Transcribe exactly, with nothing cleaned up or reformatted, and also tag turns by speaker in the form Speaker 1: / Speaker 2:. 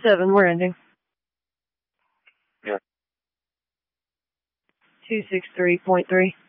Speaker 1: seven, we're ending.
Speaker 2: Yeah.
Speaker 1: two six three point three.